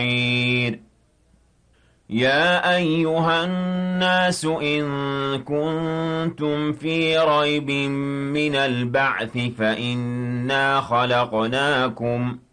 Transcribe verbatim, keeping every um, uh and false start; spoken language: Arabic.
يَا أَيُّهَا النَّاسُ إِن كُنتُمْ فِي رَيْبٍ مِّنَ الْبَعْثِ فَإِنَّا خَلَقْنَاكُم